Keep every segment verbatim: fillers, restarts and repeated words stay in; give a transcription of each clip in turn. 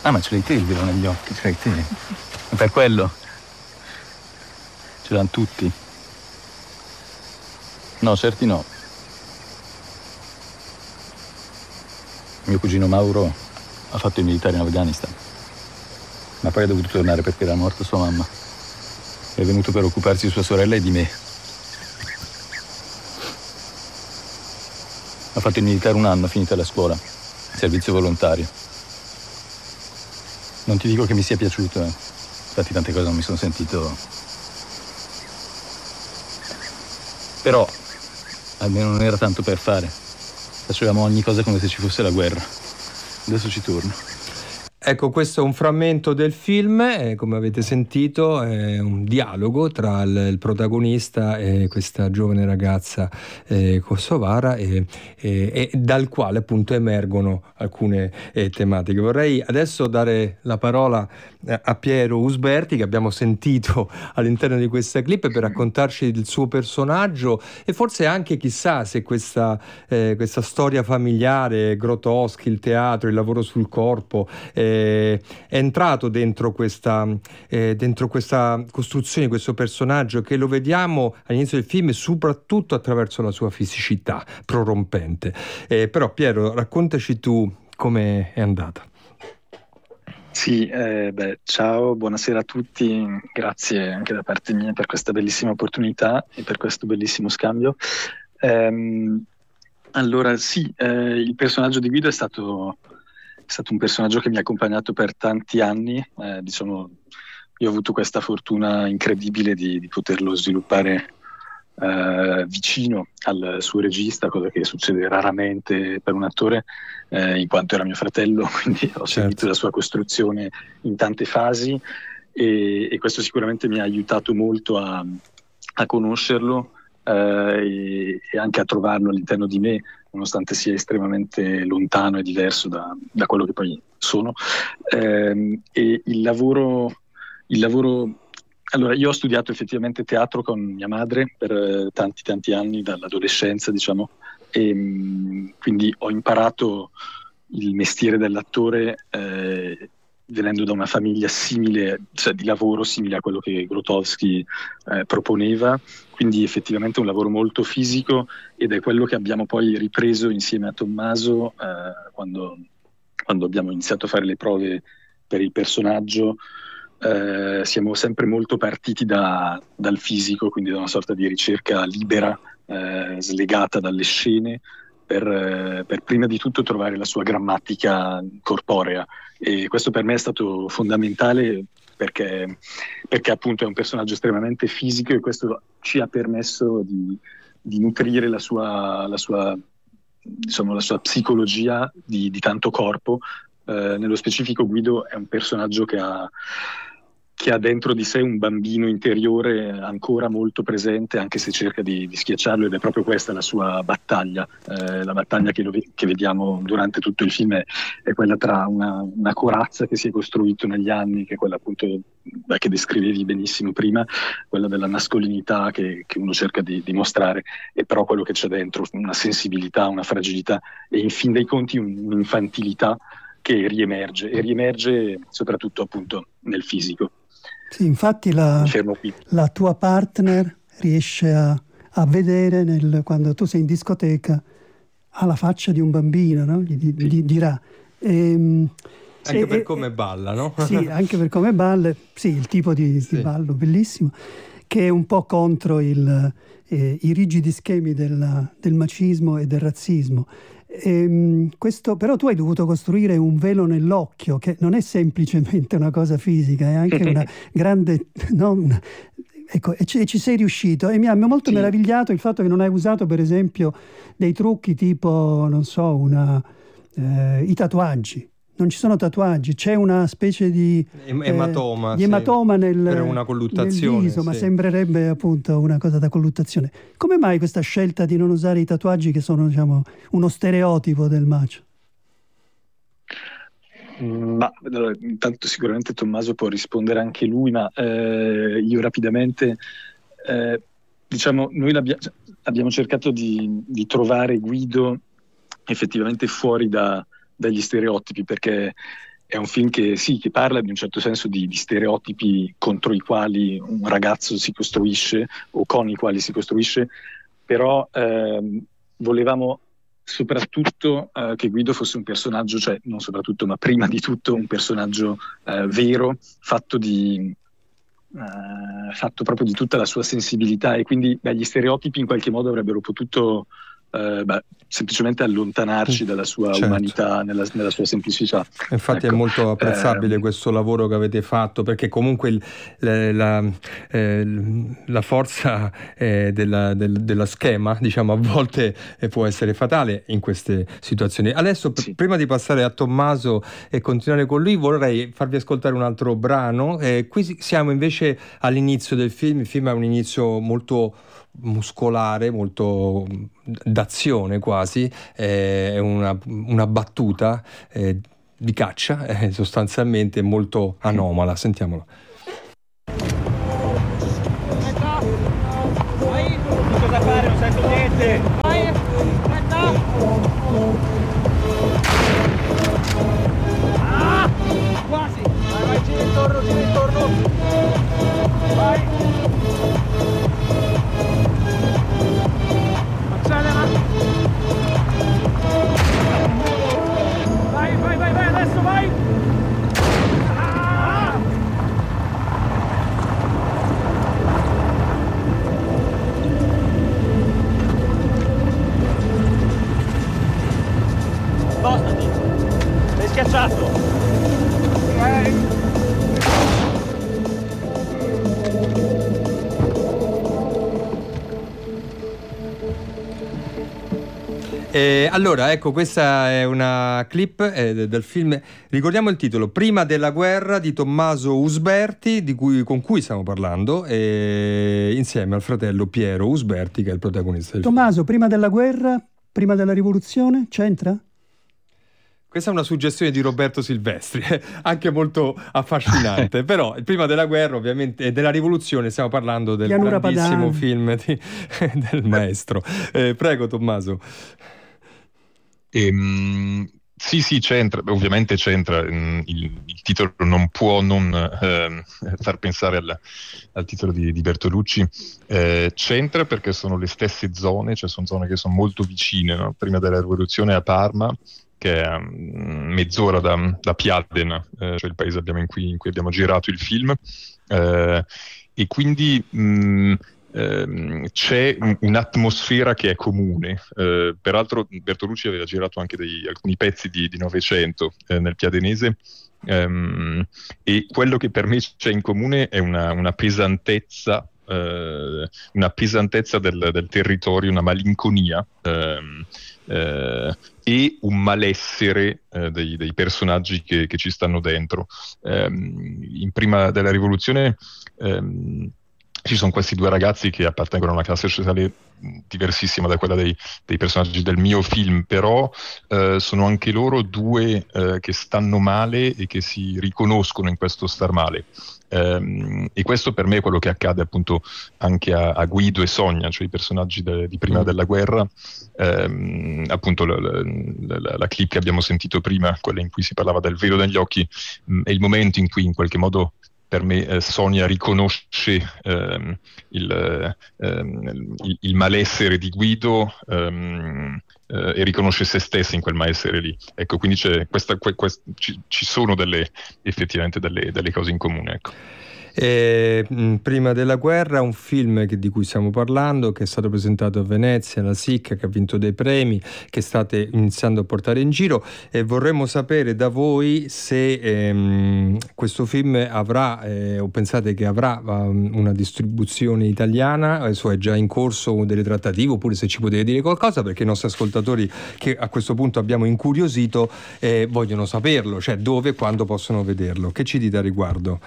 Ah, ma ce l'hai te il velo negli occhi, ce l'hai te. E per quello ce l'hanno tutti. No, certi no. Mio cugino Mauro ha fatto il militare in Afghanistan, ma poi è dovuto tornare perché era morta sua mamma. È venuto per occuparsi di sua sorella e di me. Ha fatto il militare un anno, finita la scuola, servizio volontario. Non ti dico che mi sia piaciuto, eh. Infatti tante cose non mi sono sentito. Però almeno non era tanto per fare. Facevamo ogni cosa come se ci fosse la guerra. Adesso ci torno. Ecco, questo è un frammento del film, eh, come avete sentito, è un dialogo tra il, il protagonista e questa giovane ragazza eh, kosovara e, e, e dal quale appunto emergono alcune eh, tematiche. Vorrei adesso dare la parola eh, a Piero Usberti, che abbiamo sentito all'interno di questa clip, per raccontarci il suo personaggio e forse anche, chissà, se questa, eh, questa storia familiare, Grotowski, il teatro, il lavoro sul corpo, eh, è entrato dentro questa, eh, dentro questa costruzione, questo personaggio che lo vediamo all'inizio del film soprattutto attraverso la sua fisicità prorompente. Eh, però Piero, raccontaci tu come è andata. Sì, eh, beh, ciao, buonasera a tutti, grazie anche da parte mia per questa bellissima opportunità e per questo bellissimo scambio. Ehm, allora sì, eh, il personaggio di Guido è stato... È stato un personaggio che mi ha accompagnato per tanti anni, eh, diciamo, io ho avuto questa fortuna incredibile di, di poterlo sviluppare eh, vicino al suo regista, cosa che succede raramente per un attore, eh, in quanto era mio fratello, quindi ho seguito Certo. la sua costruzione in tante fasi e, e questo sicuramente mi ha aiutato molto a, a conoscerlo eh, e, e anche a trovarlo all'interno di me, nonostante sia estremamente lontano e diverso da, da quello che poi sono. Eh, e il lavoro, il lavoro... Allora, io ho studiato effettivamente teatro con mia madre per eh, tanti tanti anni, dall'adolescenza, diciamo, e mh, quindi ho imparato il mestiere dell'attore eh, venendo da una famiglia simile, cioè di lavoro simile a quello che Grotowski eh, proponeva, quindi effettivamente un lavoro molto fisico, ed è quello che abbiamo poi ripreso insieme a Tommaso eh, quando, quando abbiamo iniziato a fare le prove per il personaggio. Eh, siamo sempre molto partiti da, dal fisico, quindi da una sorta di ricerca libera, eh, slegata dalle scene, per, eh, per prima di tutto trovare la sua grammatica corporea, e questo per me è stato fondamentale perché, perché appunto è un personaggio estremamente fisico e questo ci ha permesso di, di nutrire la sua, la sua, diciamo, la sua psicologia di, di tanto corpo. Eh, nello specifico Guido è un personaggio che ha, che ha dentro di sé un bambino interiore ancora molto presente, anche se cerca di, di schiacciarlo, ed è proprio questa la sua battaglia. Eh, la battaglia che, lo, che vediamo durante tutto il film è, è quella tra una, una corazza che si è costruito negli anni, che è quella appunto beh, che descrivevi benissimo prima, quella della mascolinità che, che uno cerca di dimostrare, e però quello che c'è dentro, una sensibilità, una fragilità e in fin dei conti un'infantilità che riemerge, e riemerge soprattutto appunto nel fisico. Sì, infatti la, la tua partner riesce a, a vedere nel, quando tu sei in discoteca, ha la faccia di un bambino, no? Gli, gli, gli dirà. E, anche e, per come balla, no? Sì, anche per come balla, sì, il tipo di, sì. di ballo bellissimo, che è un po' contro il, eh, i rigidi schemi del, del macismo e del razzismo. E, questo, però tu hai dovuto costruire un velo nell'occhio, che non è semplicemente una cosa fisica, è anche una grande... No, una, ecco, e ci, e ci sei riuscito, e mi ha molto sì. meravigliato il fatto che non hai usato per esempio dei trucchi tipo, non so, una, eh, i tatuaggi. Non ci sono tatuaggi, c'è una specie di ematoma, eh, di ematoma sì, nel, per una colluttazione, nel viso, sì. ma sembrerebbe appunto una cosa da colluttazione. Come mai questa scelta di non usare i tatuaggi, che sono, diciamo, uno stereotipo del macho? Ma allora, intanto sicuramente Tommaso può rispondere anche lui, ma eh, io rapidamente eh, diciamo noi abbiamo cercato di, di trovare Guido effettivamente fuori da dagli stereotipi, perché è un film che sì, che parla in un certo senso di, di stereotipi contro i quali un ragazzo si costruisce o con i quali si costruisce, però ehm, volevamo soprattutto eh, che Guido fosse un personaggio, cioè non soprattutto, ma prima di tutto un personaggio eh, vero, fatto di eh, fatto proprio di tutta la sua sensibilità, e quindi beh, gli stereotipi in qualche modo avrebbero potuto Uh, beh, semplicemente allontanarci dalla sua certo. umanità, nella, nella sua semplicità. Infatti ecco. È molto apprezzabile eh, questo lavoro che avete fatto, perché comunque il, la, la, eh, la forza eh, della, del, della schema, diciamo, a volte eh, può essere fatale in queste situazioni. Adesso sì. p- prima di passare a Tommaso e continuare con lui, vorrei farvi ascoltare un altro brano. Eh, qui siamo invece all'inizio del film. Il film ha un inizio molto muscolare, molto d'azione quasi, eh, è una, una battuta eh, di caccia, eh, sostanzialmente molto anomala. Sentiamolo. Vai, cosa fare, non sento niente. Vai, aspetta. Ah, quasi. Vai, vai, gira intorno, gira intorno. Vai. Vai, vai, vai, vai, adesso vai! Ah! Spostati! Sei schiacciato! Vai! Eh, allora, ecco, questa è una clip eh, del film. Ricordiamo il titolo: Prima della guerra, di Tommaso Usberti, di cui, con cui stiamo parlando, eh, insieme al fratello Piero Usberti, che è il protagonista del Tommaso, film. prima della guerra, prima della rivoluzione, c'entra? Questa è una suggestione di Roberto Silvestri, anche molto affascinante. Però prima della guerra, ovviamente, e della rivoluzione, stiamo parlando del Pianura grandissimo Padana. film di, del maestro. Eh, prego, Tommaso. Ehm, sì, sì, c'entra, ovviamente c'entra. Il, il titolo non può non eh, far pensare al, al titolo di, di Bertolucci. Eh, c'entra perché sono le stesse zone, cioè sono zone che sono molto vicine, no? Prima della rivoluzione a Parma, che è a mezz'ora da, da Piaden, eh, cioè il paese abbiamo in, cui, in cui abbiamo girato il film, eh, e quindi mh, ehm, c'è un'atmosfera che è comune. Eh, peraltro Bertolucci aveva girato anche dei, alcuni pezzi di, di Novecento eh, nel piadenese, ehm, e quello che per me c'è in comune è una, una pesantezza, eh, una pesantezza del, del territorio, una malinconia, ehm, Eh, e un malessere eh, dei, dei personaggi che, che ci stanno dentro. Um, in Prima della rivoluzione um, ci sono questi due ragazzi che appartengono a una classe sociale diversissima da quella dei, dei personaggi del mio film, però eh, sono anche loro due eh, che stanno male e che si riconoscono in questo star male. Um, e questo per me è quello che accade appunto anche a, a Guido e Sonia, cioè i personaggi de, di Prima mm. della guerra. Um, appunto la, la, la, la clip che abbiamo sentito prima, quella in cui si parlava del velo negli occhi, um, è il momento in cui in qualche modo per me eh, Sonia riconosce ehm, il, ehm, il, il malessere di Guido ehm, eh, e riconosce se stessa in quel malessere lì. Ecco, quindi c'è questa, que, quest, ci, ci sono delle, effettivamente delle, delle cose in comune, ecco. E, mh, Prima della guerra, un film che, di cui stiamo parlando, che è stato presentato a Venezia, alla S I C, che ha vinto dei premi, che state iniziando a portare in giro, e vorremmo sapere da voi se ehm, questo film avrà, eh, o pensate che avrà um, una distribuzione italiana, adesso è già in corso delle trattative, oppure se ci potete dire qualcosa, perché i nostri ascoltatori, che a questo punto abbiamo incuriosito, eh, vogliono saperlo, cioè dove e quando possono vederlo. Che ci dite a riguardo?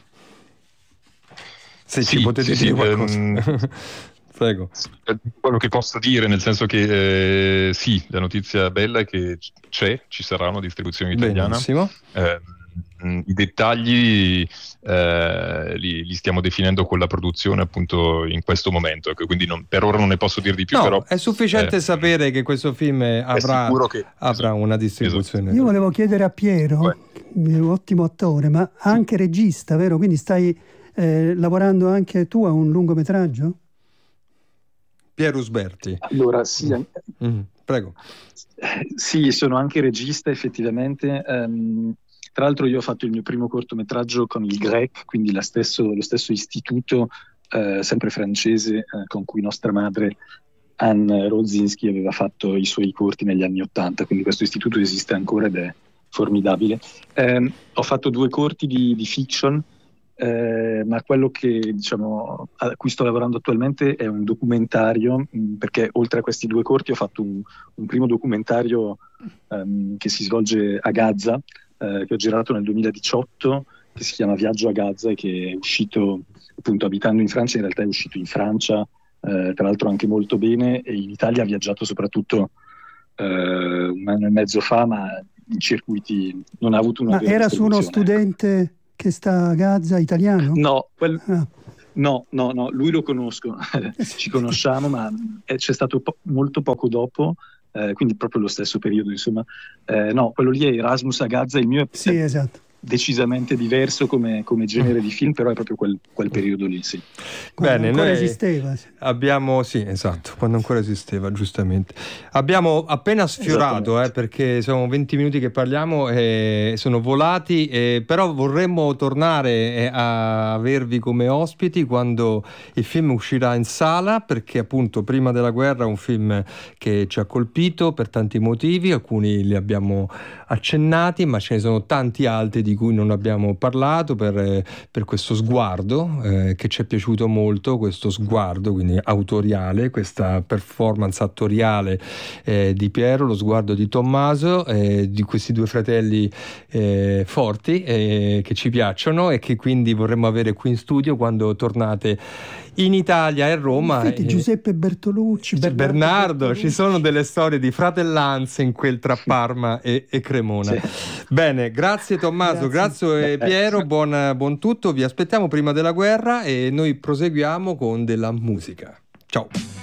Se sì, ci potete sì, dire sì, qualcosa. Ehm, Prego. Quello che posso dire, nel senso che eh, sì, la notizia bella è che c'è, ci sarà una distribuzione italiana. Benissimo. Eh, mh, i dettagli eh, li, li stiamo definendo con la produzione appunto in questo momento, ecco, quindi non, per ora non ne posso dir di più, no, però è sufficiente eh, sapere che questo film avrà, che, avrà una distribuzione. Esatto. Io volevo chiedere a Piero, un ottimo attore, ma anche regista, vero? Quindi stai eh, lavorando anche tu a un lungometraggio? Piero Usberti. Allora, sì, mm, prego. Sì, sono anche regista effettivamente. Um, tra l'altro io ho fatto il mio primo cortometraggio con il Grec, quindi la stesso, lo stesso istituto, uh, sempre francese, uh, con cui nostra madre Anne Rodzinski aveva fatto i suoi corti negli anni Ottanta, quindi questo istituto esiste ancora ed è formidabile. Um, ho fatto due corti di, di fiction, Eh, ma quello che, diciamo, a cui sto lavorando attualmente è un documentario, mh, perché oltre a questi due corti ho fatto un, un primo documentario um, che si svolge a Gaza, eh, che ho girato nel duemiladiciotto, che si chiama Viaggio a Gaza e che è uscito, appunto, abitando in Francia, in realtà è uscito in Francia, eh, tra l'altro anche molto bene, e in Italia ha viaggiato soprattutto eh, un anno e mezzo fa, ma in circuiti non ha avuto una ma vera era su uno studente che sta a Gaza, italiano? No, quel... ah. no, no, no, lui lo conosco, ci conosciamo, ma c'è stato po- molto poco dopo, eh, quindi proprio lo stesso periodo, insomma. Eh, no, quello lì è Erasmus a Gaza, il mio è, sì, esatto. decisamente diverso come, come genere di film, però è proprio quel, quel periodo lì, sì. Quando Bene, ancora noi esisteva. abbiamo, sì, esatto, quando ancora esisteva, giustamente. Abbiamo appena sfiorato, eh, perché sono venti minuti che parliamo e sono volati, eh, però vorremmo tornare a avervi come ospiti quando il film uscirà in sala, perché appunto Prima della guerra è un film che ci ha colpito per tanti motivi, alcuni li abbiamo accennati, ma ce ne sono tanti altri di cui non abbiamo parlato per, per questo sguardo eh, che ci è piaciuto molto, questo sguardo quindi autoriale, questa performance attoriale eh, di Piero, lo sguardo di Tommaso, eh, di questi due fratelli eh, forti eh, che ci piacciono e che quindi vorremmo avere qui in studio quando tornate in Italia e Roma. Infatti, eh, Giuseppe Bertolucci, Bernardo, Bernardo Bertolucci. Ci sono delle storie di fratellanza in quel tra Parma e, e Cremona. Sì. Bene, grazie Tommaso, grazie, grazie Piero, buon, buon tutto, vi aspettiamo Prima della guerra e noi proseguiamo con della musica. Ciao.